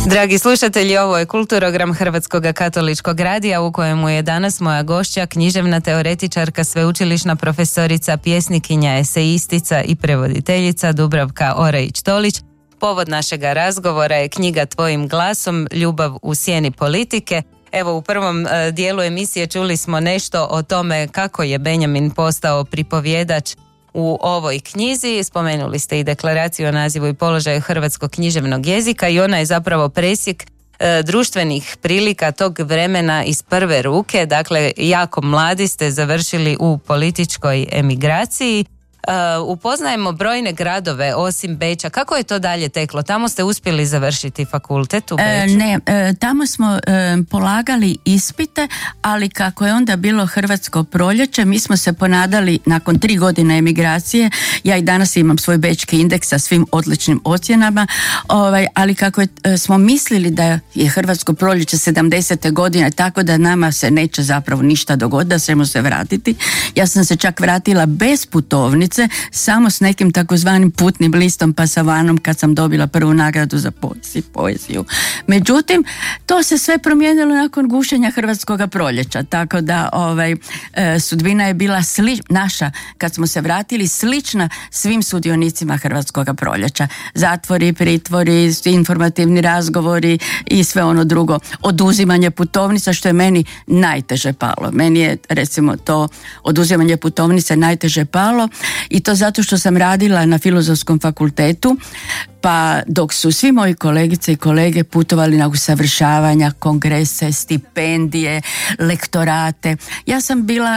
Dragi slušatelji, ovo je Kulturogram Hrvatskog katoličkog radija u kojemu je danas moja gošća, književna teoretičarka, sveučilišna profesorica, pjesnikinja, esejistica i prevoditeljica Dubravka Orajić-Tolić. Povod našega razgovora je knjiga Tvojim glasom, Ljubav u sjeni politike. Evo, u prvom dijelu emisije čuli smo nešto o tome kako je Benjamin postao pripovjedač u ovoj knjizi. Spomenuli ste i deklaraciju o nazivu i položaju hrvatskog književnog jezika i ona je zapravo presjek društvenih prilika tog vremena iz prve ruke. Dakle, jako mladi ste završili u političkoj emigraciji. Upoznajemo brojne gradove osim Beča. Kako je to dalje teklo? Tamo ste uspjeli završiti fakultet u Beču? Ne, tamo smo polagali ispite, ali kako je onda bilo hrvatsko proljeće, mi smo se ponadali nakon 3 godine emigracije. Ja i danas imam svoj bečki indeks sa svim odličnim ocjenama, ali kako smo mislili da je hrvatsko proljeće 70. godine, tako da nama se neće zapravo ništa dogoditi, da ćemo se vratiti. Ja sam se čak vratila bez putovnice, samo s nekim takozvanim putnim listom pasavanom kad sam dobila prvu nagradu za poeziju. Međutim, to se sve promijenilo nakon gušenja hrvatskog proljeća, tako da sudbina je bila naša, kad smo se vratili, slična svim sudionicima hrvatskog proljeća. Zatvori, pritvori, informativni razgovori i sve ono drugo. Oduzimanje putovnica, što je meni najteže palo. Meni je, recimo, to oduzimanje putovnice najteže palo, i to zato što sam radila na Filozofskom fakultetu, pa dok su svi moji kolegice i kolege putovali na usavršavanja, kongrese, stipendije, lektorate, ja sam bila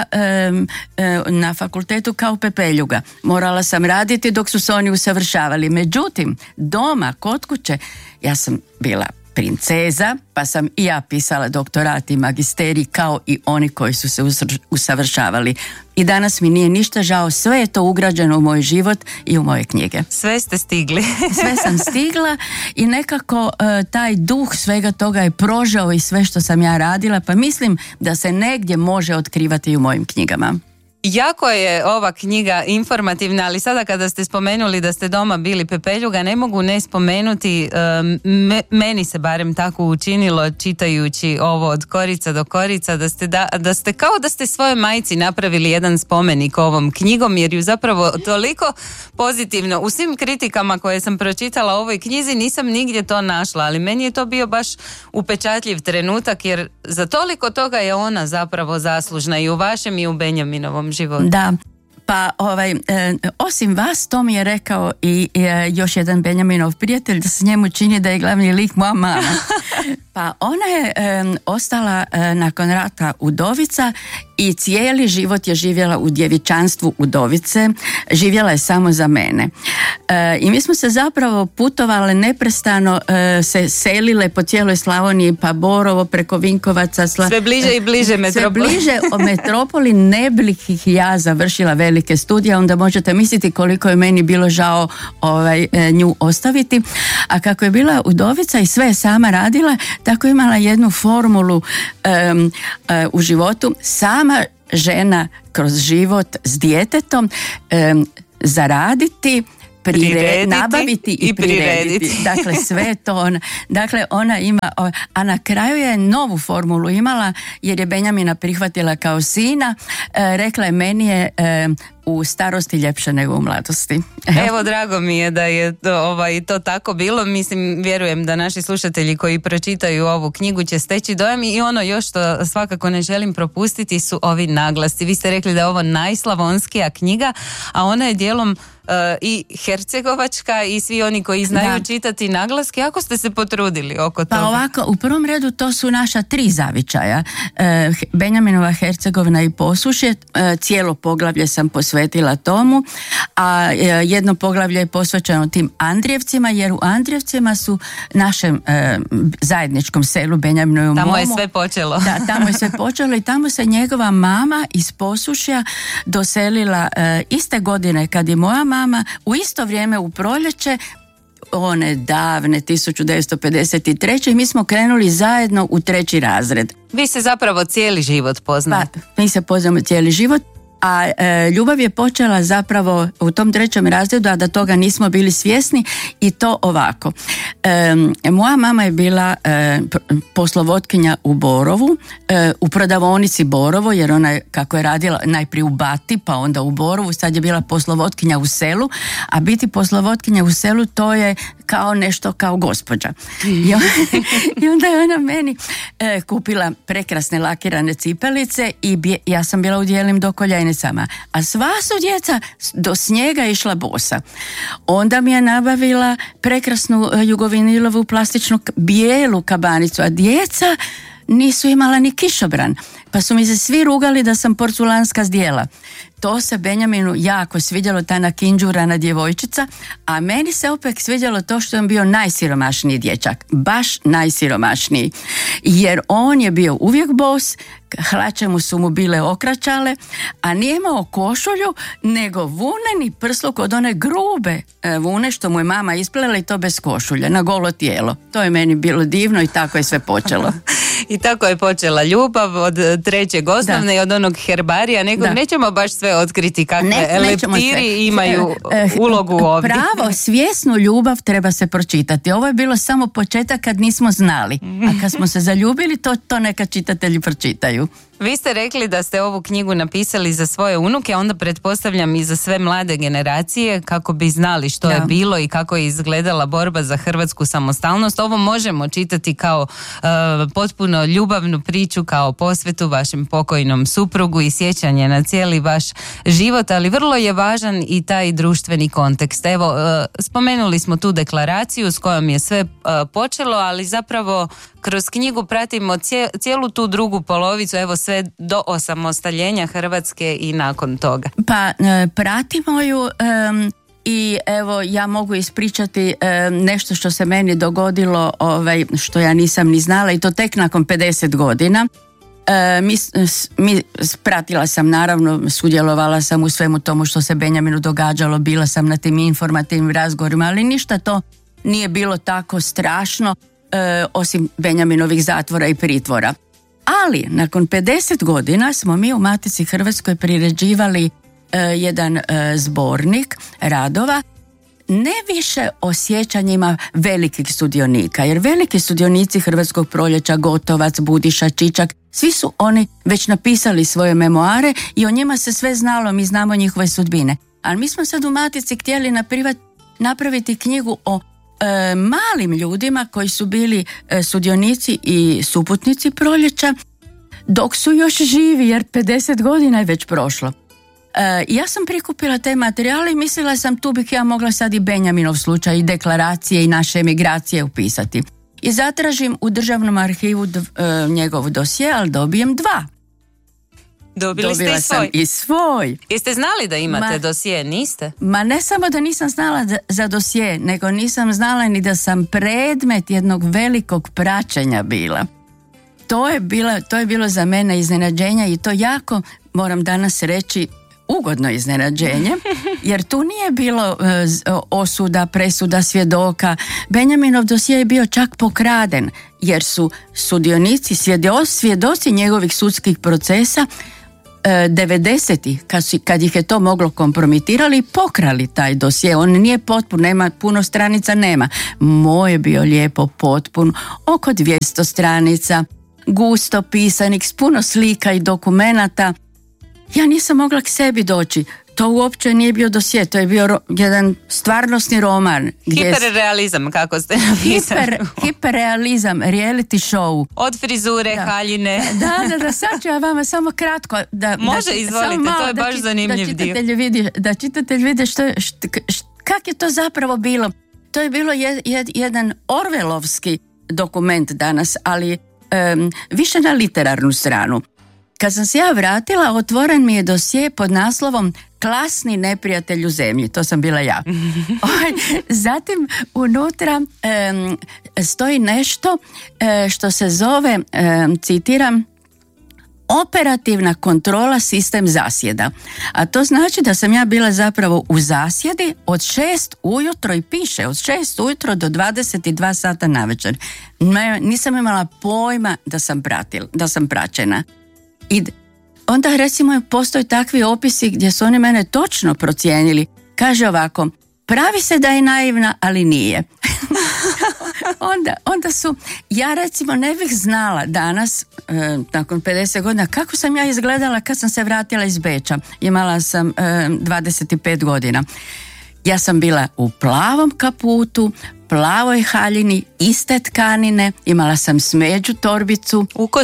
na fakultetu kao pepeljuga. Morala sam raditi dok su se oni usavršavali. Međutim, doma, kod kuće, ja sam bila princeza, pa sam i ja pisala doktorat i magisterij kao i oni koji su se usavršavali. I danas mi nije ništa žao, sve je to ugrađeno u moj život i u moje knjige. Sve ste stigli. Sve sam stigla i nekako taj duh svega toga je prožao i sve što sam ja radila, pa mislim da se negdje može otkrivati i u mojim knjigama. Jako je ova knjiga informativna, ali sada kada ste spomenuli da ste doma bili pepeljuga, ne mogu ne spomenuti, meni se barem tako učinilo čitajući ovo od korica do korica, da ste kao da ste svojoj majci napravili jedan spomenik ovom knjigom, jer ju zapravo toliko pozitivno, u svim kritikama koje sam pročitala o ovoj knjizi nisam nigdje to našla, ali meni je to bio baš upečatljiv trenutak, jer za toliko toga je ona zapravo zaslužna i u vašem i u Benjaminovom životu. Da, pa osim vas, to mi je rekao i još jedan Benjaminov prijatelj, da se njemu čini da je glavni lik moja mama. Pa ona je ostala nakon rata udovica i cijeli život je živjela u djevičanstvu udovice, živjela je samo za mene. I mi smo se zapravo putovale neprestano, se selile po cijeloj Slavoniji, pa Borovo, preko Vinkovaca. Sve bliže i bliže metropoli. Sve bliže o metropoli, ne bih ja završila velike studije, onda možete misliti koliko je meni bilo žao nju ostaviti. A kako je bila udovica i sve je sama radila, tako je imala jednu formulu u životu: sama žena kroz život s djetetom, zaraditi, nabaviti i prirediti. Dakle, sve to ona. Dakle, ona ima, a na kraju je novu formulu imala, jer je Benjamina prihvatila kao sina. Rekla je, meni je u starosti ljepše nego u mladosti. Evo, drago mi je da je to tako bilo. Mislim, vjerujem da naši slušatelji koji pročitaju ovu knjigu će steći dojam, i ono još što svakako ne želim propustiti su ovi naglasci. Vi ste rekli da je ovo najslavonskija knjiga, a ona je dijelom i hercegovačka, i svi oni koji znaju čitati naglaske. Ako ste se potrudili oko toga? Pa ovako, u prvom redu to su naša 3 zavičaja. Benjaminova, Hercegovina i Posušje. Cijelo poglavlje sam posvetila tomu, a jedno poglavlje je posvećeno tim Andrijevcima, jer u Andrijevcima su našem zajedničkom selu Benjaminovom momu. Tamo je sve počelo. Da, tamo je sve počelo i tamo se njegova mama iz Posušja doselila iste godine kad je moja mama, u isto vrijeme u proljeće, one davne 1953. i mi smo krenuli zajedno u 3. razred. Vi se zapravo cijeli život poznate. Pa, mi se poznamo cijeli život. A ljubav je počela zapravo u tom 3. razredu, a da toga nismo bili svjesni, i to ovako. Moja mama je bila poslovodkinja u Borovu, u prodavaonici Borovo, jer ona je, kako je radila najprije u Bati pa onda u Borovu, sad je bila poslovodkinja u selu, a biti poslovodkinja u selu to je kao nešto kao gospođa. I onda je ona meni kupila prekrasne lakirane cipelice i ja sam bila u dijelim do koljenicama, a sva su djeca do snijega išla bosa. Onda mi je nabavila prekrasnu jugovinilovu plastičnu bijelu kabanicu, a djeca nisu imala ni kišobran, pa su mi se svi rugali da sam porculanska zdjela. To se Benjaminu jako svidjelo, ta nakinđurana djevojčica, a meni se opet svidjelo to što je on bio najsiromašniji dječak, baš najsiromašniji, jer on je bio uvijek bos, hlače su mu bile okračale, a nije imao košulju, nego vuneni prsluk od one grube vune što mu je mama isplela, i to bez košulje, na golo tijelo. To je meni bilo divno i tako je sve počelo. I tako je počela ljubav od 3. osnovne i od onog herbarija. Nećemo baš sve otkriti kakve leptiri imaju ulogu ovdje. Pravo, svjesnu ljubav treba se pročitati. Ovo je bilo samo početak kad nismo znali. A kad smo se zaljubili, to neka čitatelji pročitaju. Vi ste rekli da ste ovu knjigu napisali za svoje unuke, onda pretpostavljam i za sve mlade generacije, kako bi znali što je bilo i kako je izgledala borba za hrvatsku samostalnost. Ovo možemo čitati kao potpuno ljubavnu priču, kao posvetu vašem pokojnom suprugu i sjećanje na cijeli vaš život, ali vrlo je važan i taj društveni kontekst. Evo, spomenuli smo tu deklaraciju s kojom je sve počelo, ali zapravo kroz knjigu pratimo cijelu tu drugu polovicu, evo sve do osamostaljenja Hrvatske i nakon toga. Pa pratimo ju i evo ja mogu ispričati nešto što se meni dogodilo, što ja nisam ni znala, i to tek nakon 50 godina. Pratila sam, naravno, sudjelovala sam u svemu tomu što se Benjaminu događalo, bila sam na tim informativnim razgovorima, ali ništa to nije bilo tako strašno, osim Benjaminovih zatvora i pritvora. Ali nakon 50 godina smo mi u Matici Hrvatskoj priređivali jedan zbornik radova, ne više o sjećanjima velikih sudionika, jer veliki sudionici Hrvatskog proljeća, Gotovac, Budiša, Čičak, svi su oni već napisali svoje memoare i o njima se sve znalo, mi znamo njihove sudbine. Ali mi smo sad u Matici htjeli napraviti knjigu o malim ljudima koji su bili sudionici i suputnici proljeća dok su još živi, jer 50 godina je već prošlo. Ja sam prikupila te materijale i mislila sam tu bih ja mogla sad i Benjaminov slučaj i deklaracije i naše emigracije upisati. I zatražim u državnom arhivu njegov dosje, ali dobijem 2. Dobila sam i svoj. Jeste znali da imate dosje, niste? Ma ne samo da nisam znala za dosje, nego nisam znala ni da sam predmet jednog velikog praćenja bila. To je bilo za mene iznenađenje i to jako, moram danas reći, ugodno iznenađenje, jer tu nije bilo osuda, presuda, svjedoka. Benjaminov dosje je bio čak pokraden, jer su sudionici, svjedoci njegovih sudskih procesa 90-ih, kad ih je to moglo kompromitirali, pokrali taj dosje. On nije potpun, nema puno stranica, nema. Moj je bio lijepo potpun, oko 200 stranica, gusto pisanih, s puno slika i dokumenata. Ja nisam mogla k sebi doći. To uopće nije bio dosje, to je bio jedan stvarnosni roman. Hiperrealizam, kako ste napisali. Hiperrealizam, reality show. Od frizure, haljine. Da, sad ću ja vama samo kratko. Može, izvolite, to je baš zanimljiv dio. Da čitatelj vidi kak je to zapravo bilo. To je bilo jedan orvelovski dokument danas, ali više na literarnu stranu. Kad sam se ja vratila, otvoren mi je dosje pod naslovom Klasni neprijatelj u zemlji. To sam bila ja. Zatim unutra stoji nešto što se zove, citiram, operativna kontrola sistem zasjeda. A to znači da sam ja bila zapravo u zasjedi od 6 ujutro i piše od 6 ujutro do 22 sata navečer. Nisam imala pojma da sam praćena. I onda recimo postoje takvi opisi gdje su oni mene točno procijenili. Kaže ovako, pravi se da je naivna, ali nije. onda su, ja recimo ne bih znala danas, nakon 50 godina, kako sam ja izgledala kad sam se vratila iz Beča. Imala sam 25 godina. Ja sam bila u plavom kaputu, plavoj haljini, iste tkanine, imala sam smeđu torbicu,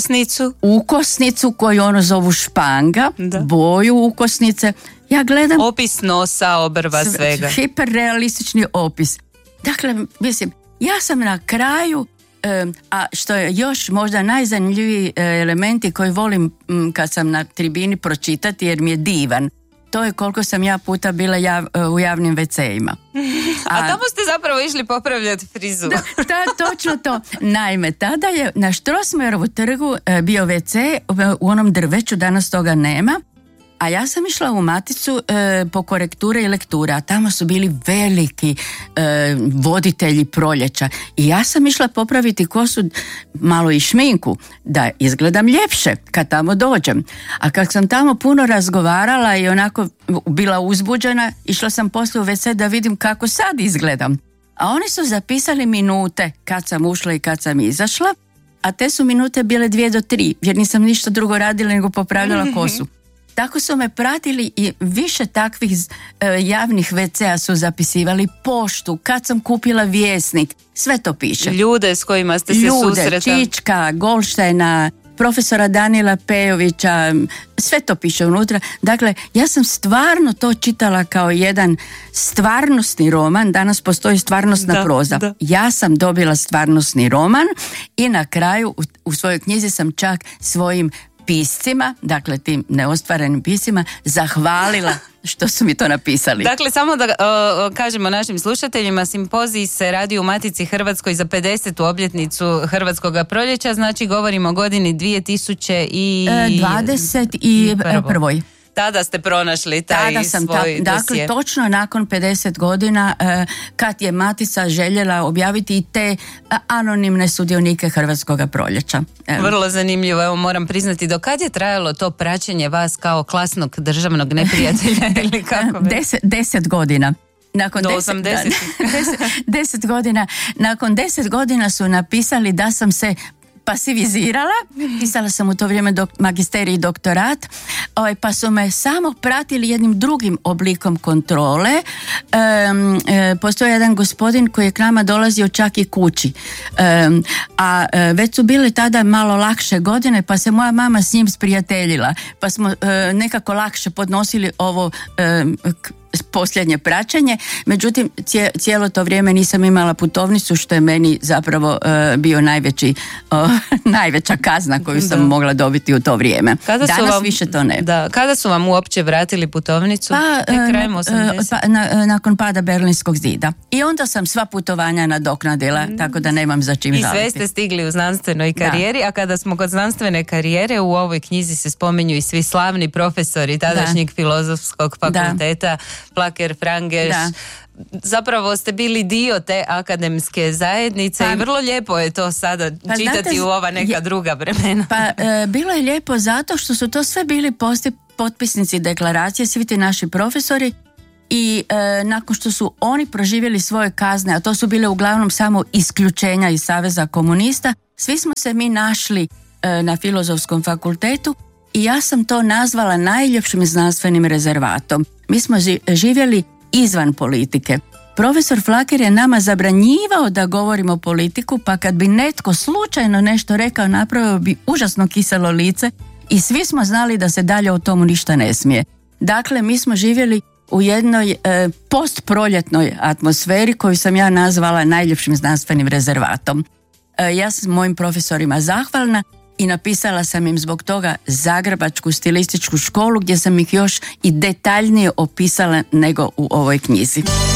ukosnicu koju ono zovu španga, boju ukosnice. Ja gledam opis nosa, obrva, svega. Hiperrealistični opis. Dakle, mislim, ja sam na kraju, a što je još možda najzanimljiviji elementi koji volim kad sam na tribini pročitati jer mi je divan. To je koliko sam ja puta bila u javnim WC-ima. A tamo ste zapravo išli popravljati frizu. Da, točno to. Naime, tada je na Strossmayerovu trgu bio WC u onom drveću, danas toga nema. A ja sam išla u Maticu po korekture i lekture, a tamo su bili veliki voditelji proljeća. I ja sam išla popraviti kosu, malo i šminku, da izgledam ljepše kad tamo dođem. A kad sam tamo puno razgovarala i onako bila uzbuđena, išla sam poslije u WC da vidim kako sad izgledam. A oni su zapisali minute kad sam ušla i kad sam izašla, a te su minute bile 2 do 3, jer nisam ništa drugo radila nego popravljala kosu. Tako su me pratili i više takvih javnih WC-a su zapisivali, poštu, kad sam kupila Vjesnik, sve to piše. Ljude s kojima ste se susretali. Čička, Goldsteina, profesora Danila Pejovića, sve to piše unutra. Dakle, ja sam stvarno to čitala kao jedan stvarnosni roman, danas postoji stvarnostna proza. Da. Ja sam dobila stvarnosni roman i na kraju u svojoj knjizi sam čak svojim piscima, dakle tim neostvarenim piscima, zahvalila što su mi to napisali. Dakle, samo da kažemo našim slušateljima, simpozij se radi u Matici Hrvatskoj za 50. obljetnicu Hrvatskoga proljeća, znači govorimo o godini 2021. Tada ste pronašli taj svoj dosje. Dakle, točno nakon 50 godina kad je Matica željela objaviti i te anonimne sudionike Hrvatskoga proljeća. Vrlo zanimljivo, evo moram priznati, do kad je trajalo to praćenje vas kao klasnog državnog neprijatelja ili kako? 10 godina. Nakon 10 godina. Nakon 10 godina su napisali da sam se pasivizirala, pisala sam u to vrijeme magisterij i doktorat, pa su me samo pratili jednim drugim oblikom kontrole. Postoji jedan gospodin koji je k nama dolazio čak i kući, a već su bile tada malo lakše godine, pa se moja mama s njim sprijateljila, pa smo nekako lakše podnosili ovo posljednje praćenje, međutim cijelo to vrijeme nisam imala putovnicu, što je meni zapravo bio najveća kazna koju sam mogla dobiti u to vrijeme. Danas više to ne. Da, kada su vam uopće vratili putovnicu? Krajem 80. Nakon pada Berlinskog zida. I onda sam sva putovanja nadoknadila, tako da nemam za čim žaliti. I sve ste stigli u znanstvenoj karijeri, a kada smo kod znanstvene karijere, u ovoj knjizi se spominju i svi slavni profesori tadašnjeg filozofskog fakulteta, Plaker, Frangeš, zapravo ste bili dio te akademske zajednice i vrlo lijepo je to sada čitati u ova neka druga vremena. Bilo je lijepo zato što su to sve bili potpisnici deklaracije, svi ti naši profesori, i nakon što su oni proživjeli svoje kazne, a to su bile uglavnom samo isključenja iz Saveza komunista, svi smo se mi našli na Filozofskom fakultetu i ja sam to nazvala najljepšim znanstvenim rezervatom. Mi smo živjeli izvan politike. Profesor Flaker je nama zabranjivao da govorimo politiku, pa kad bi netko slučajno nešto rekao, napravio bi užasno kiselo lice i svi smo znali da se dalje o tomu ništa ne smije. Dakle, mi smo živjeli u jednoj postproljetnoj atmosferi koju sam ja nazvala najljepšim znanstvenim rezervatom. Ja sam mojim profesorima zahvalna i napisala sam im zbog toga Zagrebačku stilističku školu, gdje sam ih još i detaljnije opisala nego u ovoj knjizi.